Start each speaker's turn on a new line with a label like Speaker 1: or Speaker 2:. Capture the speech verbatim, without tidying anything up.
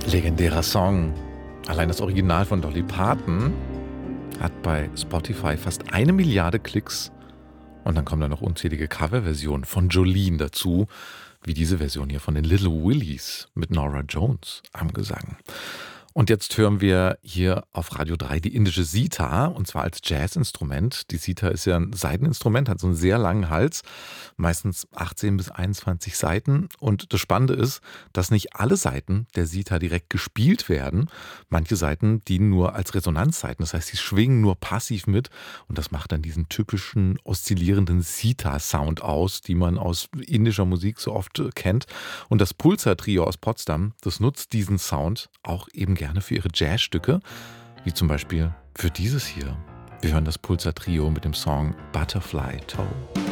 Speaker 1: Legendärer Song. Allein das Original von Dolly Parton hat bei Spotify fast eine Milliarde Klicks. Und dann kommen da noch unzählige Coverversionen von Jolene dazu, wie diese Version hier von den Little Willies mit Norah Jones am Gesang. Und jetzt hören wir hier auf Radio drei die indische Sitar, und zwar als Jazzinstrument. Die Sitar ist ja ein Saiteninstrument, hat so einen sehr langen Hals, meistens achtzehn bis einundzwanzig Saiten. Und das Spannende ist, dass nicht alle Saiten der Sitar direkt gespielt werden. Manche Saiten dienen nur als Resonanzsaiten, das heißt, sie schwingen nur passiv mit. Und das macht dann diesen typischen oszillierenden Sitar-Sound aus, die man aus indischer Musik so oft kennt. Und das Pulsar-Trio aus Potsdam, das nutzt diesen Sound auch eben gerne für ihre Jazzstücke, wie zum Beispiel für dieses hier. Wir hören das Pulsar-Trio mit dem Song Butterfly Toe.